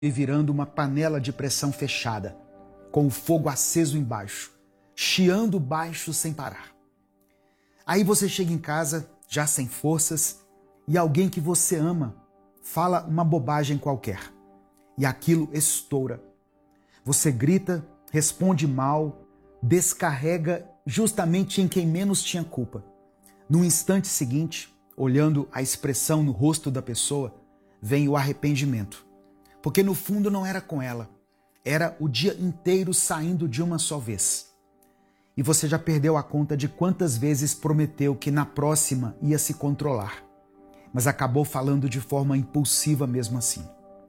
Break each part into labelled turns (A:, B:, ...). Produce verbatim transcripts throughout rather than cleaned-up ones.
A: e virando uma panela de pressão fechada, com o fogo aceso embaixo, chiando baixo sem parar. Aí você chega em casa, já sem forças, e alguém que você ama fala uma bobagem qualquer, e aquilo estoura. Você grita, responde mal, descarrega justamente em quem menos tinha culpa. No instante seguinte, olhando a expressão no rosto da pessoa, vem o arrependimento. Porque no fundo não era com ela, era o dia inteiro saindo de uma só vez. E você já perdeu a conta de quantas vezes prometeu que na próxima ia se controlar, mas acabou falando de forma impulsiva mesmo assim.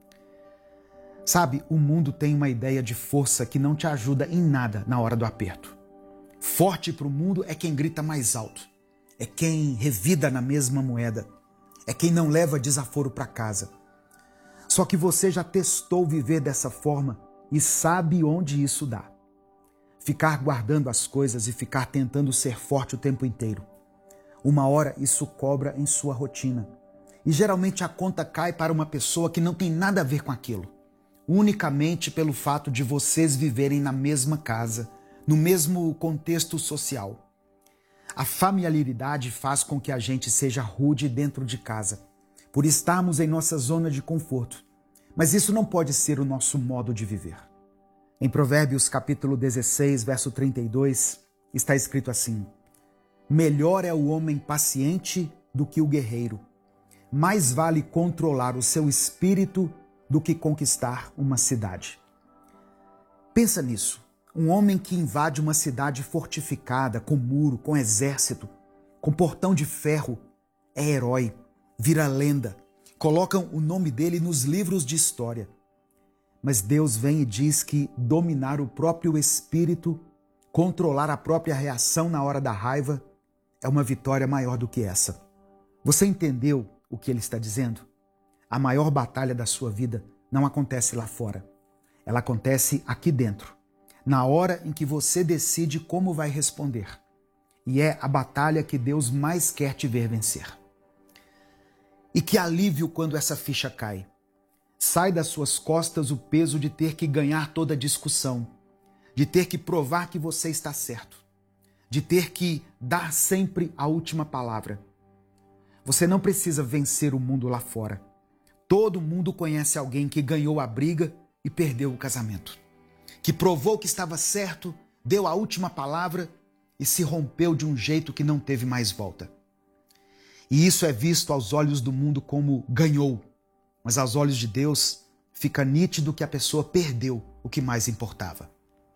A: Sabe, o mundo tem uma ideia de força que não te ajuda em nada na hora do aperto. Forte para o mundo é quem grita mais alto, é quem revida na mesma moeda, é quem não leva desaforo para casa. Só que você já testou viver dessa forma e sabe onde isso dá. Ficar guardando as coisas e ficar tentando ser forte o tempo inteiro. Uma hora isso cobra em sua rotina. E geralmente a conta cai para uma pessoa que não tem nada a ver com aquilo. Unicamente pelo fato de vocês viverem na mesma casa, no mesmo contexto social. A familiaridade faz com que a gente seja rude dentro de casa, por estarmos em nossa zona de conforto. Mas isso não pode ser o nosso modo de viver. Em Provérbios capítulo dezesseis, verso trinta e dois, está escrito assim: melhor é o homem paciente do que o guerreiro. Mais vale controlar o seu espírito do que conquistar uma cidade. Pensa nisso. Um homem que invade uma cidade fortificada, com muro, com exército, com portão de ferro, é herói, vira lenda. Colocam o nome dele nos livros de história. Mas Deus vem e diz que dominar o próprio espírito, controlar a própria reação na hora da raiva, é uma vitória maior do que essa. Você entendeu o que ele está dizendo? A maior batalha da sua vida não acontece lá fora. Ela acontece aqui dentro, na hora em que você decide como vai responder. E é a batalha que Deus mais quer te ver vencer. E que alívio quando essa ficha cai. Sai das suas costas o peso de ter que ganhar toda a discussão, de ter que provar que você está certo, de ter que dar sempre a última palavra. Você não precisa vencer o mundo lá fora. Todo mundo conhece alguém que ganhou a briga e perdeu o casamento, que provou que estava certo, deu a última palavra e se rompeu de um jeito que não teve mais volta. E isso é visto aos olhos do mundo como ganhou, mas aos olhos de Deus fica nítido que a pessoa perdeu o que mais importava.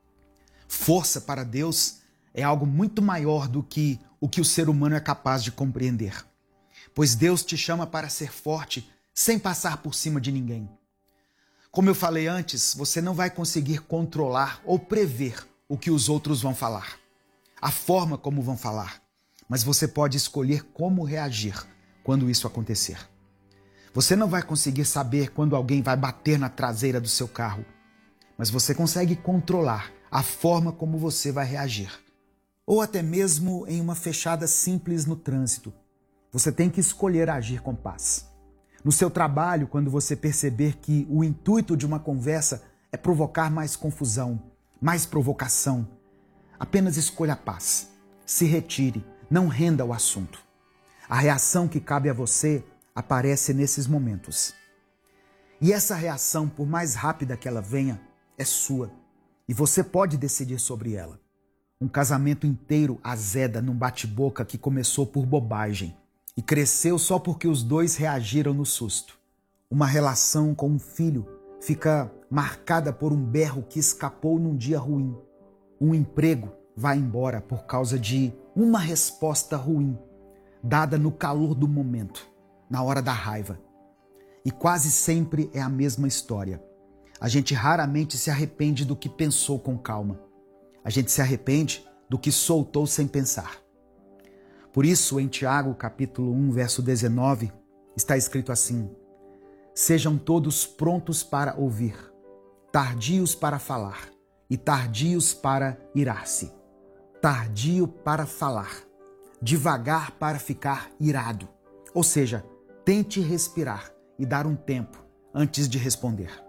A: Força para Deus é algo muito maior do que o que o ser humano é capaz de compreender, pois Deus te chama para ser forte sem passar por cima de ninguém. Como eu falei antes, você não vai conseguir controlar ou prever o que os outros vão falar, a forma como vão falar, mas você pode escolher como reagir quando isso acontecer. Você não vai conseguir saber quando alguém vai bater na traseira do seu carro, mas você consegue controlar a forma como você vai reagir. Ou até mesmo em uma fechada simples no trânsito. Você tem que escolher agir com paz. No seu trabalho, quando você perceber que o intuito de uma conversa é provocar mais confusão, mais provocação, apenas escolha a paz. Se retire, não renda o assunto. A reação que cabe a você aparece nesses momentos. E essa reação, por mais rápida que ela venha, é sua. E você pode decidir sobre ela. Um casamento inteiro azeda num bate-boca que começou por bobagem e cresceu só porque os dois reagiram no susto. Uma relação com um filho fica marcada por um berro que escapou num dia ruim. Um emprego vai embora por causa de uma resposta ruim, dada no calor do momento, na hora da raiva. E quase sempre é a mesma história. A gente raramente se arrepende do que pensou com calma. A gente se arrepende do que soltou sem pensar. Por isso, em Tiago, capítulo um, verso dezenove, está escrito assim: sejam todos prontos para ouvir, tardios para falar e tardios para irar-se. Tardio para falar, devagar para ficar irado. Ou seja, tente respirar e dar um tempo antes de responder.